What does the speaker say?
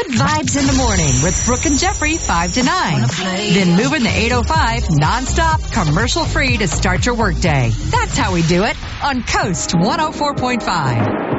Good vibes in the morning with Brooke and Jeffrey 5 to 9. Then moving the 805 nonstop, commercial free to start your workday. That's how we do it on Coast 104.5.